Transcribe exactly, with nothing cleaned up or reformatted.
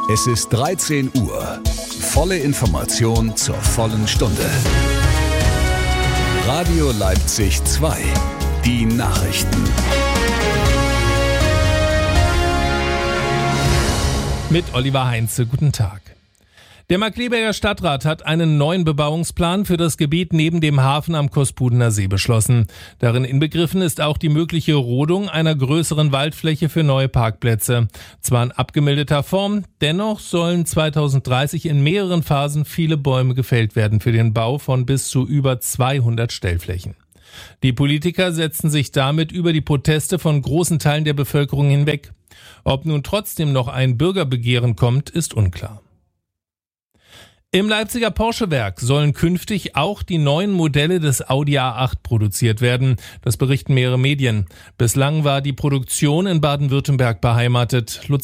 Es ist dreizehn Uhr. Volle Information zur vollen Stunde. Radio Leipzig zwei. Die Nachrichten. Mit Oliver Heinze, guten Tag. Der Markkleeberger Stadtrat hat einen neuen Bebauungsplan für das Gebiet neben dem Hafen am Kospudener See beschlossen. Darin inbegriffen ist auch die mögliche Rodung einer größeren Waldfläche für neue Parkplätze. Zwar in abgemilderter Form, dennoch sollen zweitausenddreißig in mehreren Phasen viele Bäume gefällt werden für den Bau von bis zu über zweihundert Stellflächen. Die Politiker setzen sich damit über die Proteste von großen Teilen der Bevölkerung hinweg. Ob nun trotzdem noch ein Bürgerbegehren kommt, ist unklar. Im Leipziger Porsche-Werk sollen künftig auch die neuen Modelle des Audi A acht produziert werden. Das berichten mehrere Medien. Bislang war die Produktion in Baden-Württemberg beheimatet.